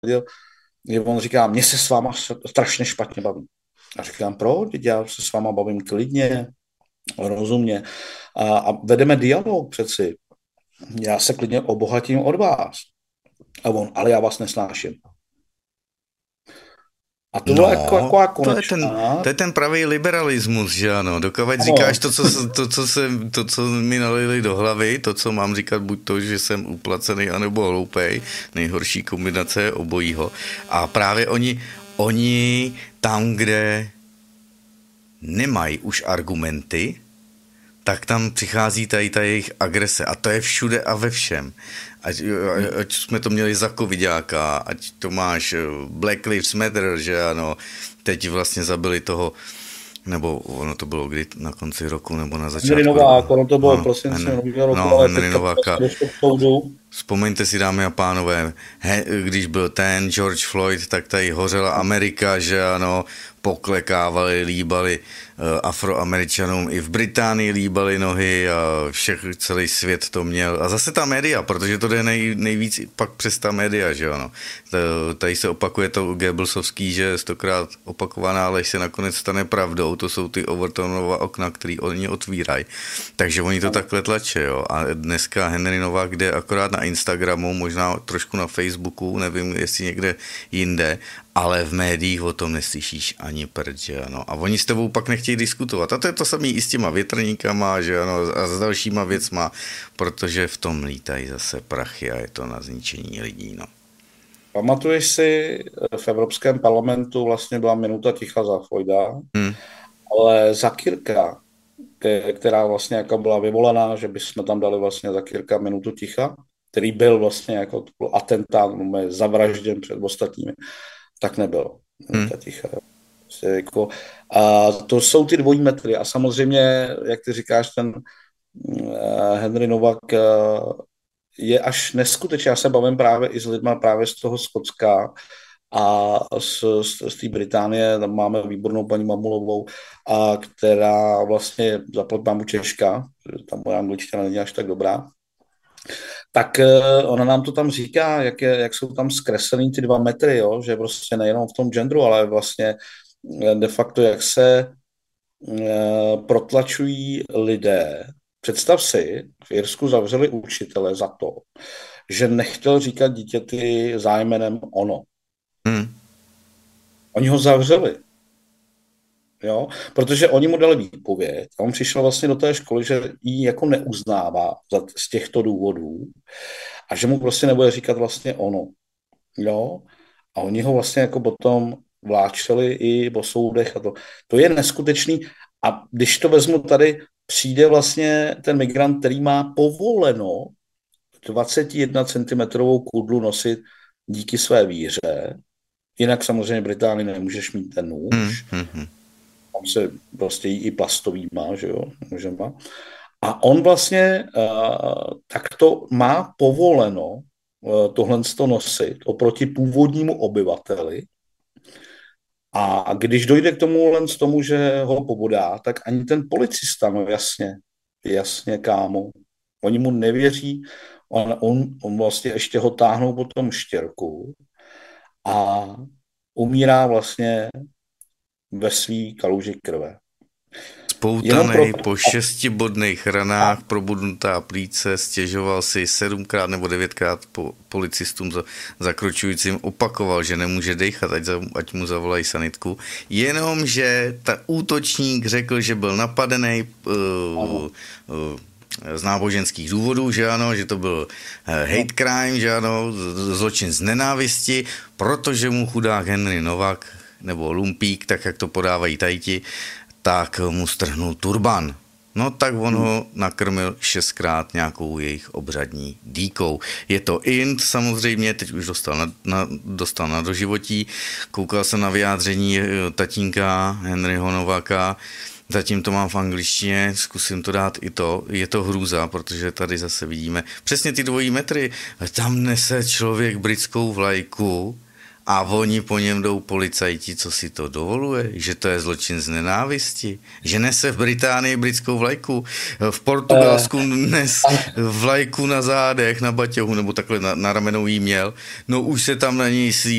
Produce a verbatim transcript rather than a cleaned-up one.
on říká, mě se s váma strašně špatně baví. A říkám, proč? Já se s váma bavím klidně, rozumně. A, a vedeme dialog přeci. Já se klidně obohatím od vás. A on, ale já vás nesnáším. A to byla jako, No, jako to je ten, konečná. to je ten pravý liberalismus, že ano. Dokud říkáš to co, to, co se, to, co mi nalili do hlavy, to, co mám říkat, buď to, že jsem uplacený, anebo hloupej, nejhorší kombinace je obojího. A právě oni, oni tam, kde nemají už argumenty, tak tam přichází tady ta jejich agrese. A to je všude a ve všem. Ať, ať jsme to měli za covidáka, ať to máš Black Lives Matter, že ano, teď vlastně zabili toho, nebo ono to bylo kdy na konci roku, nebo na začátku Henry Novák, roku. ono to bylo No, prosince nového roku, no, ale Henry Nováka. Vzpomeňte si, dámy a pánové, he, když byl ten George Floyd, tak tady hořela Amerika, že ano, poklekávali, líbali uh, Afroameričanům, i v Británii líbali nohy a všech, celý svět to měl. A zase ta média, protože to jde nej, nejvíc pak přes ta média, že ano. Tady se opakuje to Goebbelsovský, že stokrát opakovaná lež se nakonec stane pravdou, to jsou ty Overtonova okna, který oni otvírají. Takže oni to takhle tlačí, jo. A dneska Henry Novák jde akorát na Instagramu, možná trošku na Facebooku, nevím, jestli někde jinde, ale v médiích o tom neslyšíš ani prd, že ano. A oni s tebou pak nechtějí diskutovat. A to je to samé i s těma větrníkama, že ano, a s dalšíma věcma, protože v tom lítají zase prachy a je to na zničení lidí, no. Pamatuješ si, v Evropském parlamentu vlastně byla minuta ticha za Floyda, hmm. ale za Kirka, která vlastně jako byla vyvolaná, že bychom tam dali vlastně za Kirka minutu ticha, který byl vlastně jako atentát, zavražděn před ostatními, tak nebylo. Minuta hmm. ticha. Jako, a to jsou ty dvojí metry. A samozřejmě, jak ty říkáš, ten uh, Henry Novak uh, je až neskutečně. Já se bavím právě i s lidma právě z toho Skotska a z, z, z té Británie. Tam máme výbornou paní Mamulovou, a která vlastně zaplať mámu Češka, tam moje angličtina není až tak dobrá, tak ona nám to tam říká, jak, je, jak jsou tam zkreslený ty dva metry, jo? Že prostě nejenom v tom genderu, ale vlastně de facto, jak se uh, protlačují lidé. Představ si, v Irsku zavřeli učitele za to, že nechtěl říkat dítěti zájmenem ono. Hmm. Oni ho zavřeli. Jo? Protože oni mu dali výpověď a on přišel vlastně do té školy, že ji jako neuznává z těchto důvodů a že mu prostě nebude říkat vlastně ono. Jo? A oni ho vlastně jako potom vláčeli i po soudech a to. To je neskutečný. A když to vezmu tady, přijde vlastně ten migrant, který má povoleno dvacet jedna centimetrů kudlu nosit díky své víře. Jinak samozřejmě v Británii nemůžeš mít ten nůž. Mm-hmm. Tam se prostě jí i plastový má, že jo? Můžeme. A on vlastně uh, takto má povoleno uh, tohle to nosit oproti původnímu obyvateli. A když dojde k tomu len z tomu, že ho pobodá, tak ani ten policista, no jasně, jasně, kámo, oni mu nevěří, on, on, on vlastně ještě ho táhnou po tom štěrku a umírá vlastně ve svý kaluži krve. Spoutanej pro... po šestibodných ranách, probudnutá plíce, stěžoval si sedmkrát nebo devětkrát po policistům za, zakročujícím, opakoval, že nemůže dechat, ať, za, ať mu zavolají sanitku, jenomže ta útočník řekl, že byl napadený uh, uh, z náboženských důvodů, že ano, že to byl hate crime, že ano, zločin z nenávisti, protože mu chudák Henry Novak nebo Lumpík, tak jak to podávají tajti, tak mu strhnul turban. No tak on ho nakrmil šestkrát nějakou jejich obřadní dýkou. Je to int samozřejmě, teď už dostal na, na, dostal na doživotí. Koukal jsem na vyjádření tatínka Henryho Nováka, zatím to mám v angličtině, zkusím to dát i to. Je to hrůza, protože tady zase vidíme přesně ty dvojí metry. Tam nese člověk britskou vlajku A oni po něm jdou policajti, co si to dovoluje, že to je zločin z nenávisti, že nese v Británii britskou vlajku, v Portugalsku nes vlajku na zádech, na baťohu, nebo takhle na, na ramenou jí měl, no už se tam na něj